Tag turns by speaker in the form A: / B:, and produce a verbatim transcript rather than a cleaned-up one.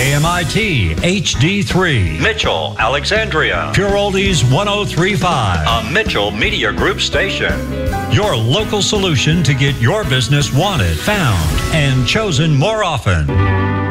A: K M I T H D three,
B: Mitchell, Alexandria.
A: Pure Oldies one oh three point five,
B: A Mitchell Media Group station.
A: your local solution to get your business wanted, found, and chosen more often.